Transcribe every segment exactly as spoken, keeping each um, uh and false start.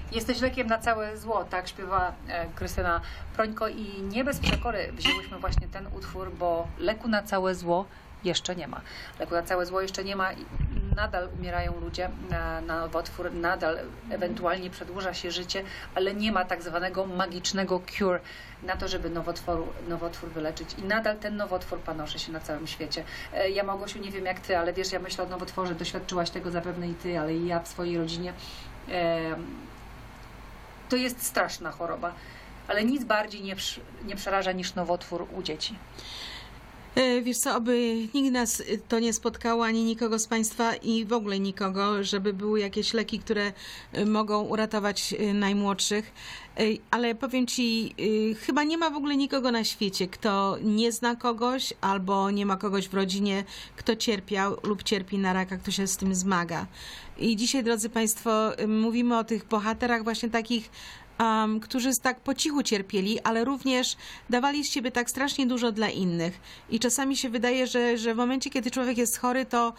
Jesteś lekiem na całe zło, tak śpiewa e, Krystyna Prońko i nie bez przekory wzięłyśmy właśnie ten utwór, bo leku na całe zło jeszcze nie ma. Leku na całe zło jeszcze nie ma i nadal umierają ludzie na, na nowotwór, nadal ewentualnie przedłuża się życie, ale nie ma tak zwanego magicznego cure na to, żeby nowotworu, nowotwór wyleczyć. I nadal ten nowotwór panoszy się na całym świecie. E, ja, Małgosiu, nie wiem jak ty, ale wiesz, ja myślę o nowotworze, doświadczyłaś tego zapewne i ty, ale i ja w swojej rodzinie. E, To jest straszna choroba, ale nic bardziej nie, nie przeraża niż nowotwór u dzieci. Wiesz co, oby nigdy nas to nie spotkało, ani nikogo z Państwa i w ogóle nikogo, żeby były jakieś leki, które mogą uratować najmłodszych. Ale powiem Ci, chyba nie ma w ogóle nikogo na świecie, kto nie zna kogoś albo nie ma kogoś w rodzinie, kto cierpiał lub cierpi na raka, kto się z tym zmaga. I dzisiaj, drodzy Państwo, mówimy o tych bohaterach właśnie takich, Um, którzy tak po cichu cierpieli, ale również dawali z siebie tak strasznie dużo dla innych. I czasami się wydaje, że, że w momencie, kiedy człowiek jest chory, to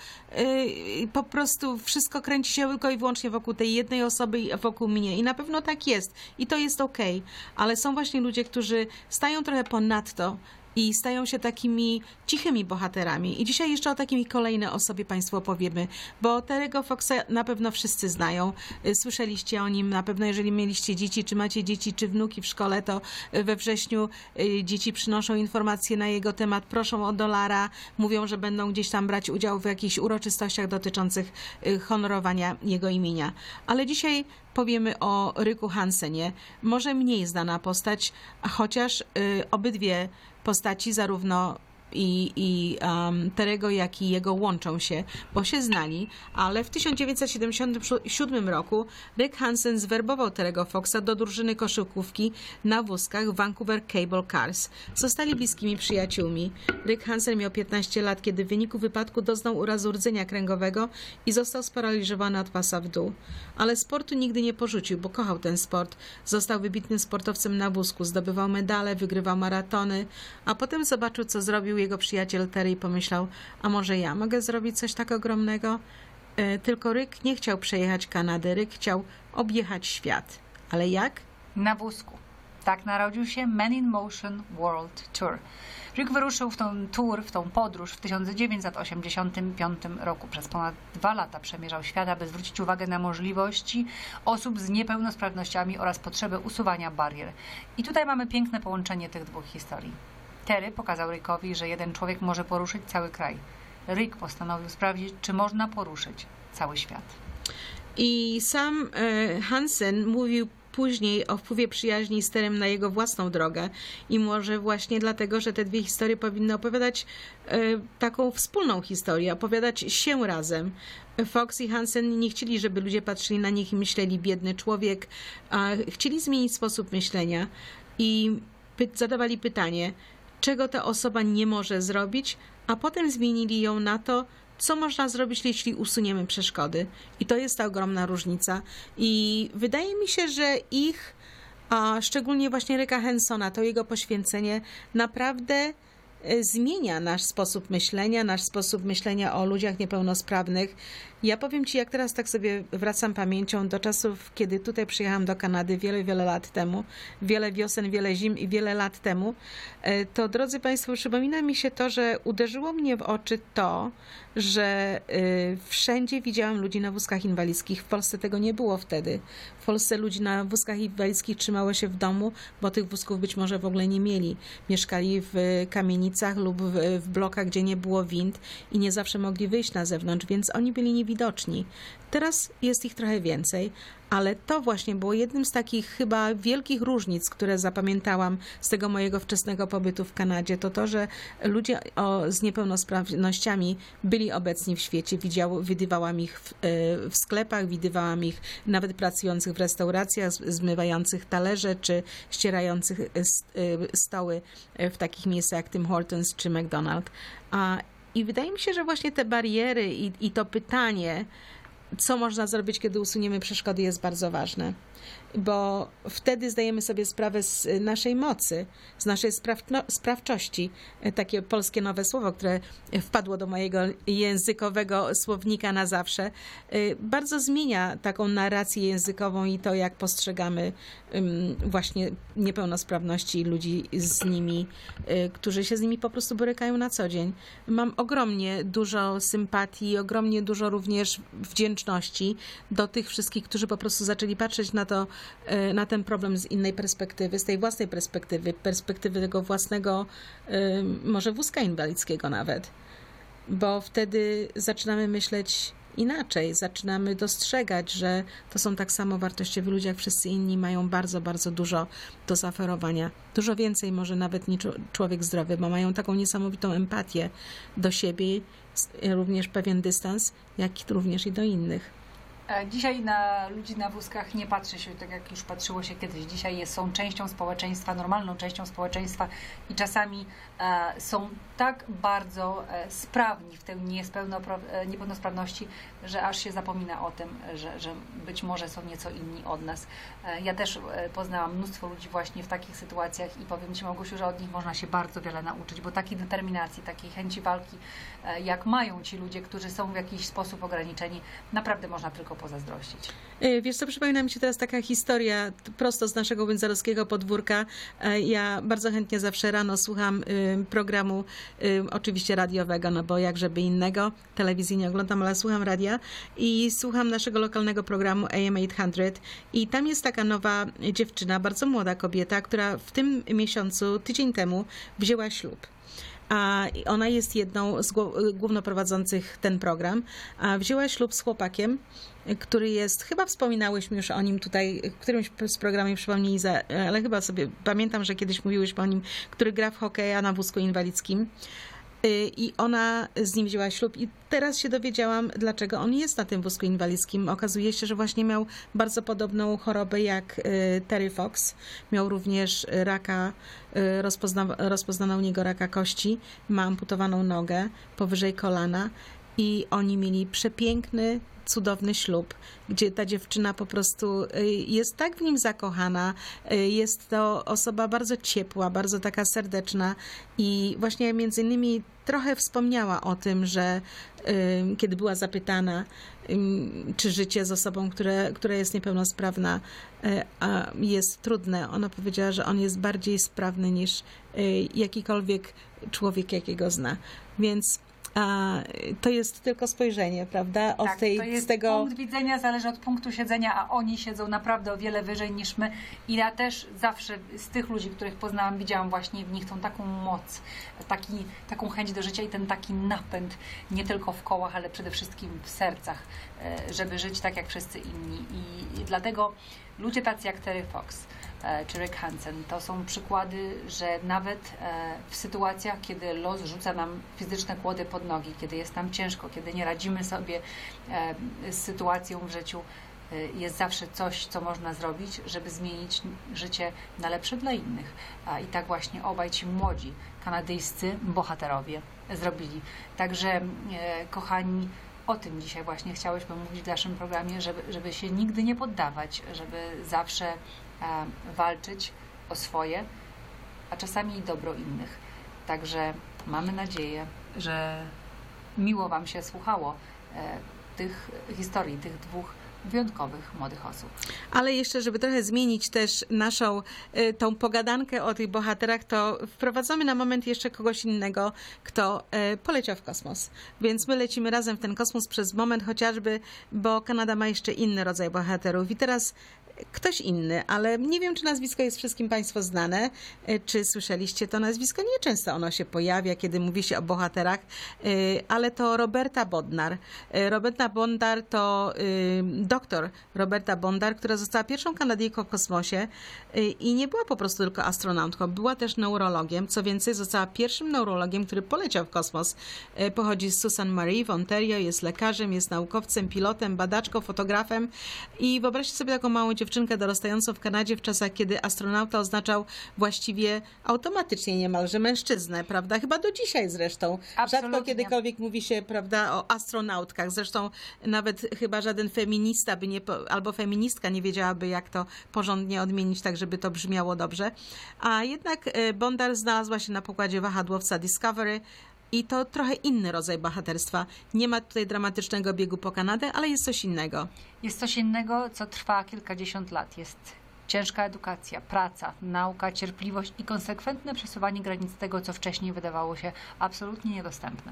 yy, po prostu wszystko kręci się tylko i wyłącznie wokół tej jednej osoby i wokół mnie. I na pewno tak jest. I to jest okej. Ale są właśnie ludzie, którzy stają trochę ponadto i stają się takimi cichymi bohaterami. I dzisiaj jeszcze o takiej kolejnej osobie Państwu opowiemy, bo Terry'ego Foxa na pewno wszyscy znają. Słyszeliście o nim na pewno, jeżeli mieliście dzieci, czy macie dzieci, czy wnuki w szkole, to we wrześniu dzieci przynoszą informacje na jego temat, proszą o dolara, mówią, że będą gdzieś tam brać udział w jakichś uroczystościach dotyczących honorowania jego imienia. Ale dzisiaj powiemy o Ricku Hansenie. Może mniej znana postać, chociaż y, obydwie postaci, zarówno i, i um, Terry'ego, jak i jego łączą się, bo się znali, ale w tysiąc dziewięćset siedemdziesiątym siódmym roku Rick Hansen zwerbował Terry'ego Foxa do drużyny koszykówki na wózkach Vancouver Cable Cars. Zostali bliskimi przyjaciółmi. Rick Hansen miał piętnaście lat, kiedy w wyniku wypadku doznał urazu rdzenia kręgowego i został sparaliżowany od pasa w dół. Ale sportu nigdy nie porzucił, bo kochał ten sport. Został wybitnym sportowcem na wózku, zdobywał medale, wygrywał maratony, a potem zobaczył, co zrobił jego przyjaciel Terry i pomyślał, a może ja mogę zrobić coś tak ogromnego? E, tylko Rick nie chciał przejechać Kanady, Rick chciał objechać świat. Ale jak? Na wózku. Tak narodził się Men in Motion World Tour. Rick wyruszył w tą tour, w tą podróż w tysiąc dziewięćset osiemdziesiątym piątym roku. Przez ponad dwa lata przemierzał świat, aby zwrócić uwagę na możliwości osób z niepełnosprawnościami oraz potrzebę usuwania barier. I tutaj mamy piękne połączenie tych dwóch historii. Terry pokazał Rickowi, że jeden człowiek może poruszyć cały kraj. Rick postanowił sprawdzić, czy można poruszyć cały świat. I sam e, Hansen mówił później o wpływie przyjaźni z Terrym na jego własną drogę i może właśnie dlatego, że te dwie historie powinny opowiadać e, taką wspólną historię, opowiadać się razem. Fox i Hansen nie chcieli, żeby ludzie patrzyli na nich i myśleli, biedny człowiek, a chcieli zmienić sposób myślenia i py- zadawali pytanie, czego ta osoba nie może zrobić, a potem zmienili ją na to, co można zrobić, jeśli usuniemy przeszkody. I to jest ta ogromna różnica. I wydaje mi się, że ich, a szczególnie właśnie Ricka Hansena, to jego poświęcenie naprawdę zmienia nasz sposób myślenia, nasz sposób myślenia o ludziach niepełnosprawnych. Ja powiem Ci, jak teraz tak sobie wracam pamięcią do czasów, kiedy tutaj przyjechałam do Kanady wiele, wiele lat temu, wiele wiosen, wiele zim i wiele lat temu, to drodzy Państwo, przypomina mi się to, że uderzyło mnie w oczy to, że wszędzie widziałam ludzi na wózkach inwalidzkich. W Polsce tego nie było wtedy. W Polsce ludzi na wózkach inwalidzkich trzymało się w domu, bo tych wózków być może w ogóle nie mieli. Mieszkali w kamienicach lub w, w blokach, gdzie nie było wind i nie zawsze mogli wyjść na zewnątrz, więc oni byli niewidoczni. Teraz jest ich trochę więcej, ale to właśnie było jednym z takich chyba wielkich różnic, które zapamiętałam z tego mojego wczesnego pobytu w Kanadzie, to to, że ludzie o, z niepełnosprawnościami byli obecni w świecie. Widział, widywałam ich w, w sklepach, widywałam ich nawet pracujących w restauracjach, zmywających talerze czy ścierających stoły w takich miejscach jak Tim Hortons czy McDonald's. A, I wydaje mi się, że właśnie te bariery i, i to pytanie, co można zrobić, kiedy usuniemy przeszkody, jest bardzo ważne. Bo wtedy zdajemy sobie sprawę z naszej mocy, z naszej sprawno, sprawczości. Takie polskie nowe słowo, które wpadło do mojego językowego słownika na zawsze, bardzo zmienia taką narrację językową i to, jak postrzegamy właśnie niepełnosprawności i ludzi z nimi, którzy się z nimi po prostu borykają na co dzień. Mam ogromnie dużo sympatii, ogromnie dużo również wdzięczności do tych wszystkich, którzy po prostu zaczęli patrzeć na to, na ten problem z innej perspektywy, z tej własnej perspektywy, perspektywy tego własnego, może wózka inwalidzkiego nawet. Bo wtedy zaczynamy myśleć inaczej, zaczynamy dostrzegać, że to są tak samo wartościowi ludzie, jak wszyscy inni, mają bardzo, bardzo dużo do zaoferowania. Dużo więcej może nawet niż człowiek zdrowy, bo mają taką niesamowitą empatię do siebie, również pewien dystans, jak również i do innych. Dzisiaj na ludzi na wózkach nie patrzy się tak, jak już patrzyło się kiedyś. Dzisiaj jest, są częścią społeczeństwa, normalną częścią społeczeństwa i czasami e, są tak bardzo e, sprawni w tej niepełnosprawności, że aż się zapomina o tym, że, że być może są nieco inni od nas. E, ja też e, poznałam mnóstwo ludzi właśnie w takich sytuacjach i powiem Ci, Małgosiu, że od nich można się bardzo wiele nauczyć, bo takiej determinacji, takiej chęci walki, e, jak mają ci ludzie, którzy są w jakiś sposób ograniczeni, naprawdę można tylko pozazdrościć. Wiesz co, przypomina mi się teraz taka historia prosto z naszego windzorowskiego podwórka. Ja bardzo chętnie zawsze rano słucham programu, oczywiście radiowego, no bo jak żeby innego, telewizji nie oglądam, ale słucham radia i słucham naszego lokalnego programu A M osiemset i tam jest taka nowa dziewczyna, bardzo młoda kobieta, która w tym miesiącu, tydzień temu wzięła ślub. A ona jest jedną z głównoprowadzących ten program. A wzięła ślub z chłopakiem, który jest, chyba wspominałyśmy już o nim tutaj, w którymś z programów, przypomnij, ale chyba sobie pamiętam, że kiedyś mówiłyśmy o nim, który gra w hokeja na wózku inwalidzkim. I ona z nim wzięła ślub i teraz się dowiedziałam, dlaczego on jest na tym wózku inwalidzkim. Okazuje się, że właśnie miał bardzo podobną chorobę jak Terry Fox. Miał również raka, rozpozna, rozpoznano u niego raka kości, ma amputowaną nogę powyżej kolana i oni mieli przepiękny, cudowny ślub, gdzie ta dziewczyna po prostu jest tak w nim zakochana, jest to osoba bardzo ciepła, bardzo taka serdeczna i właśnie między innymi trochę wspomniała o tym, że kiedy była zapytana, czy życie z osobą, które, która jest niepełnosprawna jest trudne, ona powiedziała, że on jest bardziej sprawny niż jakikolwiek człowiek, jakiego zna. Więc a to jest tylko spojrzenie, prawda? Od tak, tej, to jest z tego... punkt widzenia, zależy od punktu siedzenia, a oni siedzą naprawdę o wiele wyżej niż my. I ja też zawsze z tych ludzi, których poznałam, widziałam właśnie w nich tą taką moc, taki, taką chęć do życia i ten taki napęd, nie tylko w kołach, ale przede wszystkim w sercach, żeby żyć tak jak wszyscy inni. I, i dlatego ludzie tacy jak Terry Fox czy Rick Hansen to są przykłady, że nawet w sytuacjach, kiedy los rzuca nam fizyczne kłody pod nogi, kiedy jest nam ciężko, kiedy nie radzimy sobie z sytuacją w życiu, jest zawsze coś, co można zrobić, żeby zmienić życie na lepsze dla innych. I tak właśnie obaj ci młodzi kanadyjscy bohaterowie zrobili. Także, kochani, o tym dzisiaj właśnie chciałyśmy mówić w naszym programie, żeby, żeby się nigdy nie poddawać, żeby zawsze e, walczyć o swoje, a czasami i dobro innych. Także mamy nadzieję, że miło Wam się słuchało e, tych historii, tych dwóch wyjątkowych młodych osób. Ale jeszcze, żeby trochę zmienić też naszą y, tą pogadankę o tych bohaterach, to wprowadzamy na moment jeszcze kogoś innego, kto y, poleciał w kosmos. Więc my lecimy razem w ten kosmos przez moment chociażby, bo Kanada ma jeszcze inny rodzaj bohaterów. I teraz ktoś inny, ale nie wiem, czy nazwisko jest wszystkim Państwu znane, czy słyszeliście to nazwisko. Nieczęsto ono się pojawia, kiedy mówi się o bohaterach, ale to Roberta Bodnar. Roberta Bodnar to doktor Roberta Bodnar, która została pierwszą Kanadyjką w kosmosie i nie była po prostu tylko astronautką, była też neurologiem. Co więcej, została pierwszym neurologiem, który poleciał w kosmos. Pochodzi z Sault Ste. Marie w Ontario, jest lekarzem, jest naukowcem, pilotem, badaczką, fotografem i wyobraźcie sobie taką małą dziewczynę, dziewczynkę dorastającą w Kanadzie w czasach, kiedy astronauta oznaczał właściwie automatycznie niemalże mężczyznę, prawda? Chyba do dzisiaj zresztą. Absolutnie. Rzadko kiedykolwiek mówi się, prawda, o astronautkach. Zresztą nawet chyba żaden feminista by nie, po- albo feministka nie wiedziałaby, jak to porządnie odmienić, tak żeby to brzmiało dobrze. A jednak e, Bondar znalazła się na pokładzie wahadłowca Discovery i to trochę inny rodzaj bohaterstwa. Nie ma tutaj dramatycznego biegu po Kanadę, ale jest coś innego. Jest coś innego, co trwa kilkadziesiąt lat. Jest ciężka edukacja, praca, nauka, cierpliwość i konsekwentne przesuwanie granic tego, co wcześniej wydawało się absolutnie niedostępne.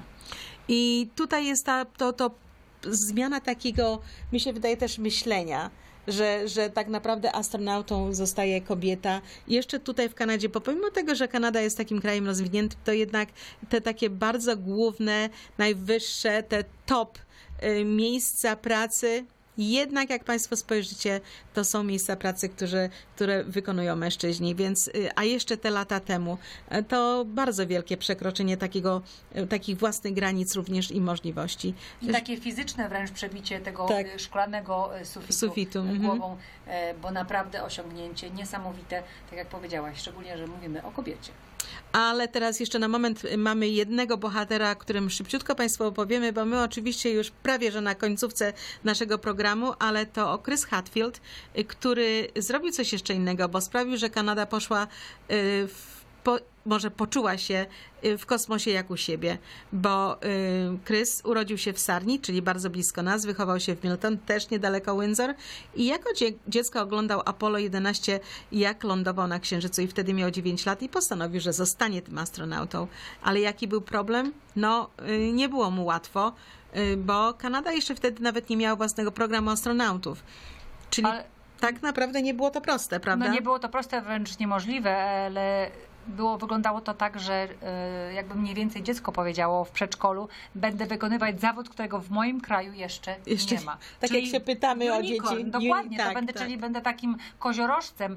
I tutaj jest ta to, to zmiana takiego, mi się wydaje, też myślenia, że, że tak naprawdę astronautą zostaje kobieta. I jeszcze tutaj w Kanadzie, bo pomimo tego, że Kanada jest takim krajem rozwiniętym, to jednak te takie bardzo główne, najwyższe, te top y, miejsca pracy, jednak jak Państwo spojrzycie, to są miejsca pracy, które, które wykonują mężczyźni, więc, y, a jeszcze te lata temu, y, to bardzo wielkie przekroczenie takiego, y, takich własnych granic również i możliwości. I takie fizyczne wręcz przebicie tego Tak. e, szklanego e, sufitu, Sufitu, e, mhm. głową, e, bo naprawdę osiągnięcie niesamowite, tak jak powiedziałaś, szczególnie, że mówimy o kobiecie. Ale teraz jeszcze na moment mamy jednego bohatera, o którym szybciutko Państwu opowiemy, bo my oczywiście już prawie, że na końcówce naszego programu, ale to o Chris Hadfield, y, który zrobił coś jeszcze innego, bo sprawił, że Kanada poszła y, w po, może poczuła się y, w kosmosie jak u siebie, bo y, Chris urodził się w Sarni, czyli bardzo blisko nas, wychował się w Milton, też niedaleko Windsor i jako dzie- dziecko oglądał Apollo jedenaście, jak lądował na Księżycu i wtedy miał dziewięć lat i postanowił, że zostanie tym astronautą. Ale jaki był problem? No, y, nie było mu łatwo, y, bo Kanada jeszcze wtedy nawet nie miała własnego programu astronautów. Czyli Ale- tak naprawdę nie było to proste, prawda? No nie było to proste, wręcz niemożliwe, ale było, wyglądało to tak, że e, jakby mniej więcej dziecko powiedziało w przedszkolu, będę wykonywać zawód, którego w moim kraju jeszcze, Jeszcze nie ma. tak jak się pytamy o unicorn, dzieci. Dokładnie, Uni- to tak, będę, tak. czyli będę takim koziorożcem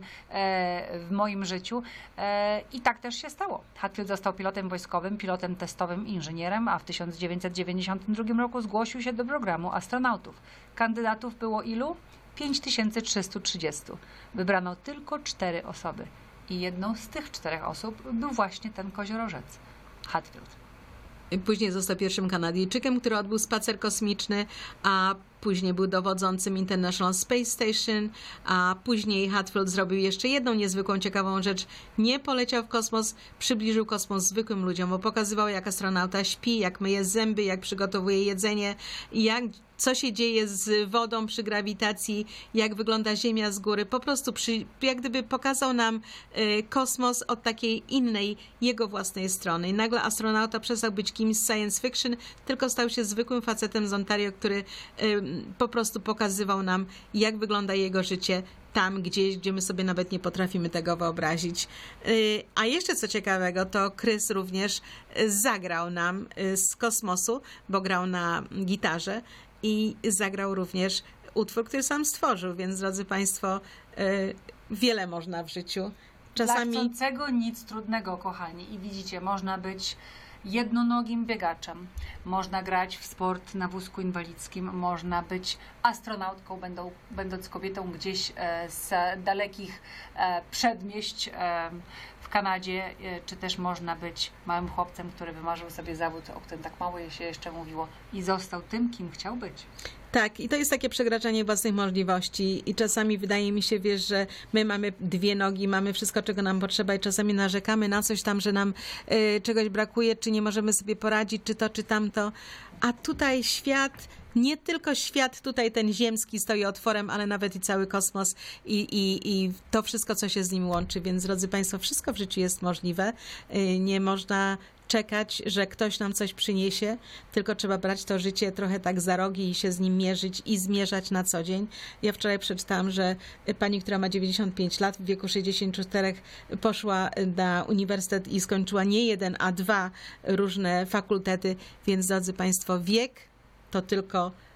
e, w moim życiu. E, I tak też się stało. Hadfield został pilotem wojskowym, pilotem testowym, inżynierem, a w tysiąc dziewięćset dziewięćdziesiątym drugim roku zgłosił się do programu astronautów. Kandydatów było ilu? pięć tysięcy trzysta trzydzieści. Wybrano tylko cztery osoby. I jedną z tych czterech osób był właśnie ten koziorożec, Hadfield. Później został pierwszym Kanadyjczykiem, który odbył spacer kosmiczny, a później był dowodzącym International Space Station, a później Hadfield zrobił jeszcze jedną niezwykłą, ciekawą rzecz. Nie poleciał w kosmos, przybliżył kosmos zwykłym ludziom, bo pokazywał, jak astronauta śpi, jak myje zęby, jak przygotowuje jedzenie, jak co się dzieje z wodą przy grawitacji, jak wygląda Ziemia z góry. Po prostu przy, jak gdyby pokazał nam y, kosmos od takiej innej, jego własnej strony. I nagle astronauta przestał być kimś z science fiction, tylko stał się zwykłym facetem z Ontario, który y, po prostu pokazywał nam, jak wygląda jego życie tam gdzieś, gdzie my sobie nawet nie potrafimy tego wyobrazić. Y, A jeszcze co ciekawego, to Chris również y, zagrał nam y, z kosmosu, bo grał na gitarze i zagrał również utwór, który sam stworzył, więc drodzy Państwo, y, wiele można w życiu. Czasami Dla chcącego nic trudnego, kochani. I widzicie, można być jednonogim biegaczem, można grać w sport na wózku inwalidzkim, można być astronautką, będą, będąc kobietą gdzieś e, z dalekich e, przedmieść e, w Kanadzie, e, czy też można być małym chłopcem, który wymarzył sobie zawód, o którym tak mało się jeszcze mówiło i został tym, kim chciał być. tak, i to jest takie przekraczanie własnych możliwości i czasami wydaje mi się, wiesz, że my mamy dwie nogi, mamy wszystko, czego nam potrzeba i czasami narzekamy na coś tam, że nam y, czegoś brakuje, czy nie możemy sobie poradzić, czy to, czy tamto, a tutaj świat, nie tylko świat tutaj ten ziemski stoi otworem, ale nawet i cały kosmos i, i, i to wszystko, co się z nim łączy, więc drodzy Państwo, wszystko w życiu jest możliwe, y, nie można czekać, że ktoś nam coś przyniesie, tylko trzeba brać to życie trochę tak za rogi i się z nim mierzyć i zmierzać na co dzień. Ja wczoraj przeczytałam, że pani, która ma dziewięćdziesiąt pięć lat, w wieku sześćdziesięciu czterech poszła na uniwersytet i skończyła nie jeden, a dwa różne fakultety, więc drodzy Państwo, wiek to tylko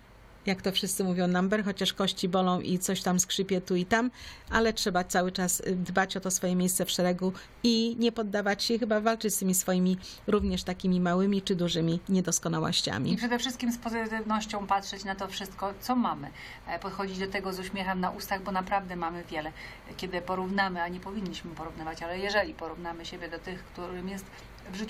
jak to wszyscy mówią, number, chociaż kości bolą i coś tam skrzypie tu i tam, ale trzeba cały czas dbać o to swoje miejsce w szeregu i nie poddawać się, chyba walczyć z tymi swoimi również takimi małymi czy dużymi niedoskonałościami. I przede wszystkim z pozytywnością patrzeć na to wszystko, co mamy. Podchodzić do tego z uśmiechem na ustach, bo naprawdę mamy wiele. Kiedy porównamy, a nie powinniśmy porównywać, ale jeżeli porównamy siebie do tych, którym jest w życiu